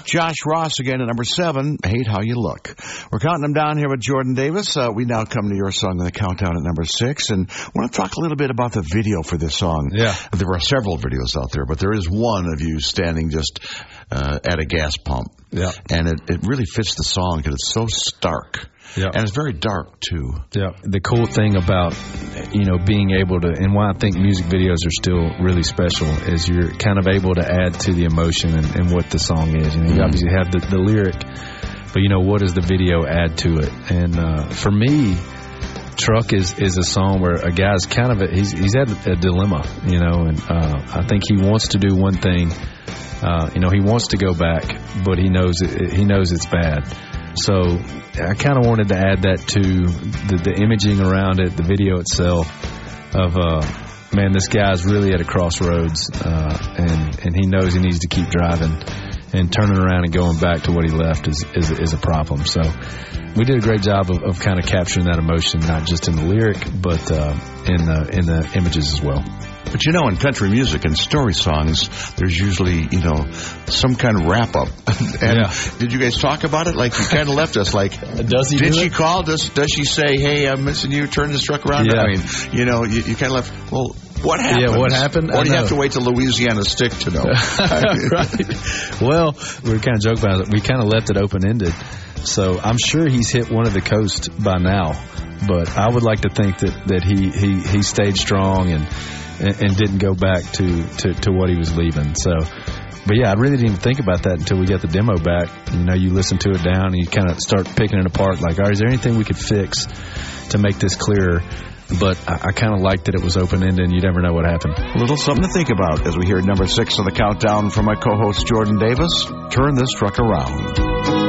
Josh Ross again at number 7, Hate How You Look. We're counting them down here with Jordan Davis. We now come to your song on the countdown at number 6, and I want to talk a little bit about the video for this song. Yeah. There are several videos out there, but there is one of you standing just at a gas pump. Yeah. And it really fits the song because it's so stark. Yeah. And it's very dark, too. Yeah. The cool thing about, being able to, and why I think music videos are still really special, is you're kind of able to add to the emotion and what the song is. You obviously have the lyric, but, what does the video add to it? And for me, Truck is a song where a guy's kind of, he's had a dilemma, and I think he wants to do one thing. He wants to go back, but he knows it's bad. So I kind of wanted to add that to the imaging around it, the video itself of, man, this guy's really at a crossroads, and he knows he needs to keep driving, and turning around and going back to what he left is a problem. So we did a great job of kind of capturing that emotion, not just in the lyric, but in the images as well. But in country music and story songs, there's usually, some kind of wrap-up. And did you guys talk about it? Like, you kind of left us like, does he? Did she call? Does she say, hey, I'm missing you, turn this truck around? Yeah. I mean, you kind of left, well, what happened? Yeah, what happened? Or do you have to wait till Louisiana Stick to know? Right. Well, we were kind of joking about it. We kind of left it open-ended. So I'm sure he's hit one of the coast by now. But I would like to think that he stayed strong and didn't go back to what he was leaving. So, but yeah, I really didn't even think about that until we got the demo back. You listen to it down and you kind of start picking it apart. Like, all right, is there anything we could fix to make this clearer? But I kind of liked that it was open-ended and you never know what happened. A little something to think about as we hear number 6 on the countdown from my co-host Jordan Davis. Turn this truck around.